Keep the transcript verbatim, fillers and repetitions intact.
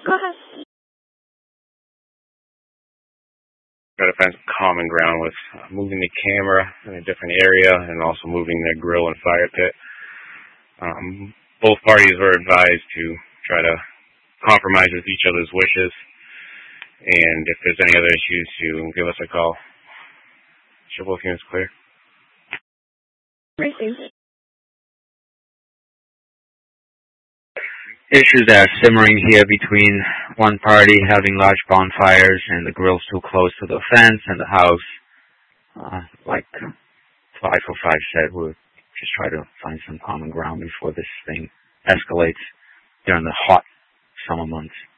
Try to find some common ground with uh, moving the camera in a different area and also moving the grill and fire pit. Um, both parties were advised to try to compromise with each other's wishes, and if there's any other issues, to give us a call. Sure, both units clear. Issues that are simmering here between one party having large bonfires and the grill's too close to the fence and the house. Uh, like five oh five said, we'll just try to find some common ground before this thing escalates during the hot summer months.